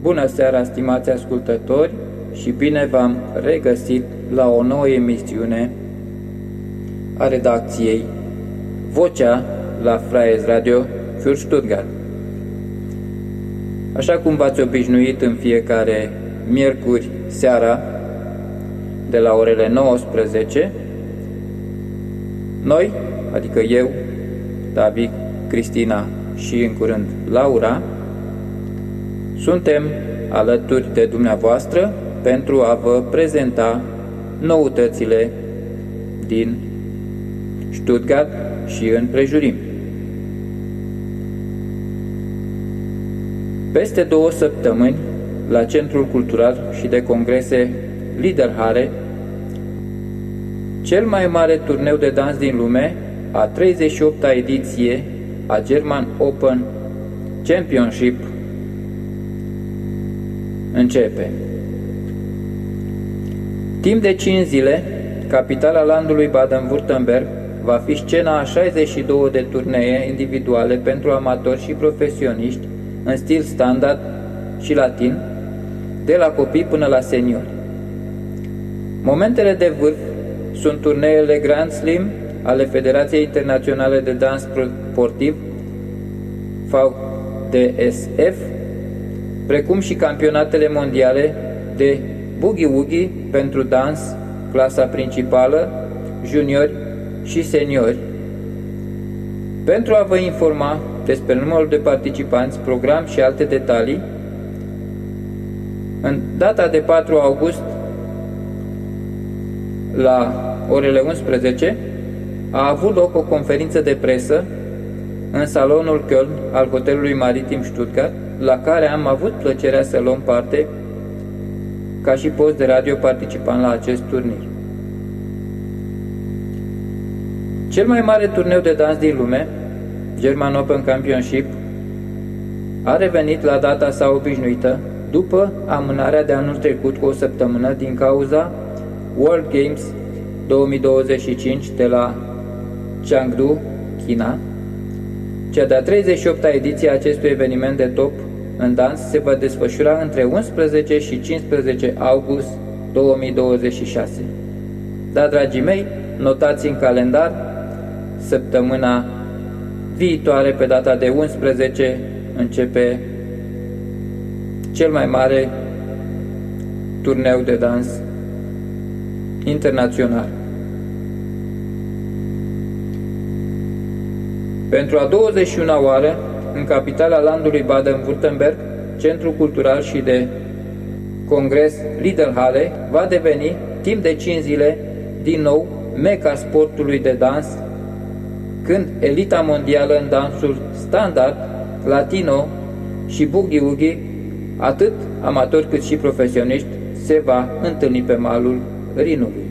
Bună seara, stimați ascultători, și bine v-am regăsit la o nouă emisiune a redacției Vocea la Freies Radio für Stuttgart. Așa cum v-ați obișnuit în fiecare miercuri seara de la orele 19, noi, adică eu, David, Cristina și în curând Laura, suntem alături de dumneavoastră pentru a vă prezenta noutățile din Stuttgart și împrejurim. Peste 2 săptămâni, la Centrul Cultural și de Congrese Liederhalle, cel mai mare turneu de dans din lume, a 38-a ediție a German Open Championship, începe. Timp de 5 zile, capitala landului Baden-Württemberg va fi scena a 62 de turnee individuale pentru amatori și profesioniști în stil standard și latin, de la copii până la seniori. Momentele de vârf sunt turneele Grand Slam ale Federației Internaționale de Dans Sportiv, VDSF, precum și campionatele mondiale de boogie-woogie pentru dans, clasa principală, juniori și seniori. Pentru a vă informa despre numărul de participanți, program și alte detalii, în data de 4 august, la orele 11, a avut loc o conferință de presă în salonul Köln al Hotelului Maritim Stuttgart, la care am avut plăcerea să luăm parte ca și post de radio participant la acest turnir. Cel mai mare turneu de dans din lume, German Open Championship, a revenit la data sa obișnuită după amânarea de anul trecut cu o săptămână din cauza World Games 2025 de la Chengdu, China. Cea de-a 38-a ediție a acestui eveniment de top în dans se va desfășura între 11 și 15 august 2026. Da, dragii mei, notați în calendar, săptămâna viitoare, pe data de 11, începe cel mai mare turneu de dans internațional. Pentru a 21-a oară, în capitala landului Baden-Württemberg, Centrul Cultural și de Congres Liederhalle va deveni, timp de 5 zile, din nou meca sportului de dans, când elita mondială în dansul standard, latino și boogie-woogie, atât amatori cât și profesioniști, se va întâlni pe malul Rinului.